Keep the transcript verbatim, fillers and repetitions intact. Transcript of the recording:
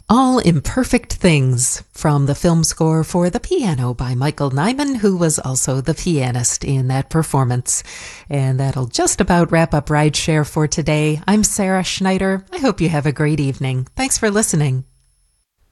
All Imperfect Things from the film score for The Piano by Michael Nyman, who was also the pianist in that performance. And that'll just about wrap up Rideshare for today. I'm Sarah Schneider. I hope you have a great evening. Thanks for listening.